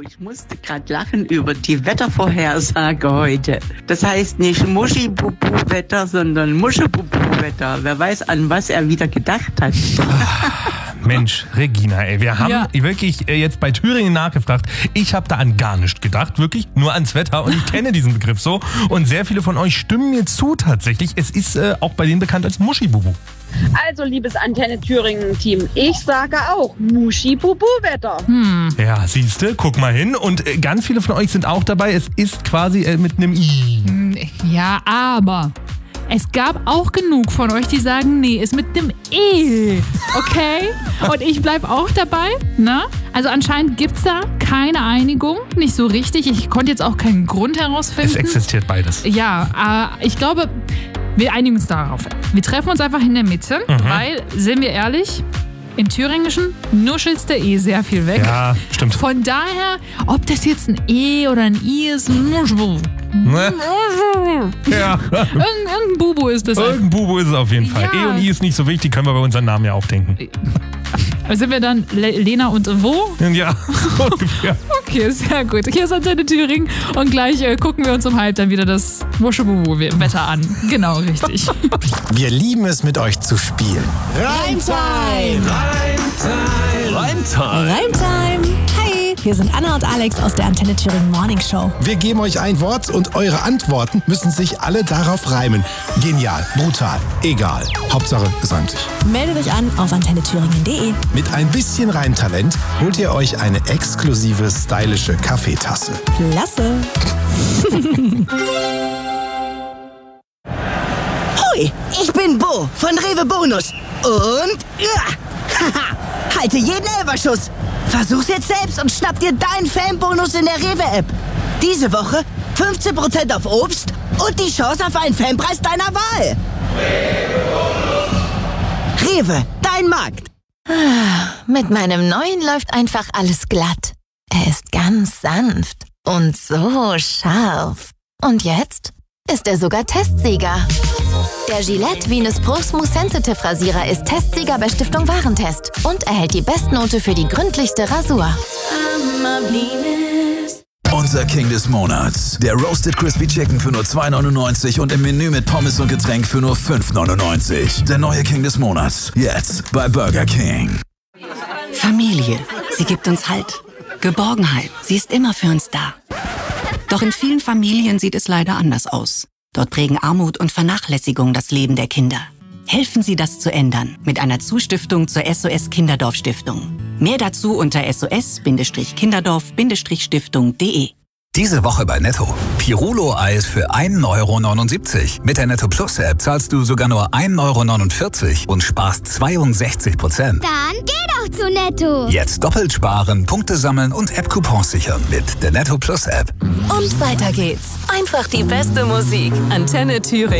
Ich musste gerade lachen über die Wettervorhersage heute. Das heißt nicht Muschi-Bubu-Wetter, sondern Musche-Bubu-Wetter. Wer weiß, an was er wieder gedacht hat. Mensch, Regina, ey, wir haben wirklich jetzt bei Thüringen nachgefragt. Ich habe da an gar nichts gedacht, wirklich nur ans Wetter und ich kenne diesen Begriff so. Und sehr viele von euch stimmen mir zu tatsächlich. Es ist auch bei denen bekannt als Muschi-Bubu. Also, liebes Antenne Thüringen-Team, ich sage auch Muschi-Bubu-Wetter. Ja, siehste, guck mal hin. Und ganz viele von euch sind auch dabei. Es ist quasi mit einem I. Ja, aber es gab auch genug von euch, die sagen, nee, ist mit dem E. Okay? Und ich bleib auch dabei, ne? Also anscheinend gibt's da keine Einigung, nicht so richtig. Ich konnte jetzt auch keinen Grund herausfinden. Es existiert beides. Ja, ich glaube, wir einigen uns darauf. Wir treffen uns einfach in der Mitte, weil, sind wir ehrlich, im Thüringischen nuschelst der E sehr viel weg. Ja, stimmt. Von daher, ob das jetzt ein E oder ein I ist, Ne? Ja. Irgendein Bubu ist das. Irgendein Bubu ist es auf jeden Fall. Ja. E und I ist nicht so wichtig, können wir bei unseren Namen ja auch denken. Sind wir dann Lena und wo? Ja, ungefähr. Okay, sehr gut. Hier ist Antenne Thüringen und gleich gucken wir uns um halb dann wieder das Musche-Bubu-Wetter an. Genau, richtig. Wir lieben es, mit euch zu spielen. Reimtime! Reimtime! Reimtime! Hi, hier sind Anna und Alex aus der Antenne Thüringen Morning Show. Wir geben euch ein Wort und eure Antworten müssen sich alle darauf reimen. Genial, brutal, egal. Hauptsache, es reimt sich. Meldet euch an auf antennethüringen.de. Mit ein bisschen Reimtalent holt ihr euch eine exklusive, stylische Kaffeetasse. Klasse! Hoi, ich bin Bo von Rewe Bonus. Und halte jeden Elferschuss. Versuch's jetzt selbst und schnapp dir deinen Fanbonus in der Rewe-App. Diese Woche 15% auf Obst und die Chance auf einen Fanpreis deiner Wahl. Rewe, dein Markt. Mit meinem neuen läuft einfach alles glatt. Er ist ganz sanft und so scharf. Und jetzt ist er sogar Testsieger. Der Gillette Venus Pro Smooth Sensitive Rasierer ist Testsieger bei Stiftung Warentest und erhält die Bestnote für die gründlichste Rasur. Unser King des Monats. Der Roasted Crispy Chicken für nur 2,99 und im Menü mit Pommes und Getränk für nur 5,99. Der neue King des Monats. Jetzt bei Burger King. Familie. Sie gibt uns Halt. Geborgenheit. Sie ist immer für uns da. Doch in vielen Familien sieht es leider anders aus. Dort prägen Armut und Vernachlässigung das Leben der Kinder. Helfen Sie, das zu ändern mit einer Zustiftung zur SOS Kinderdorf Stiftung. Mehr dazu unter sos-kinderdorf-stiftung.de. Diese Woche bei Netto. Pirulo-Eis für 1,79 €. Mit der Netto Plus App zahlst du sogar nur 1,49 € und sparst 62%. Dann geh doch zu Netto. Jetzt doppelt sparen, Punkte sammeln und App-Coupons sichern mit der Netto Plus App. Und weiter geht's. Einfach die beste Musik. Antenne Thüringen.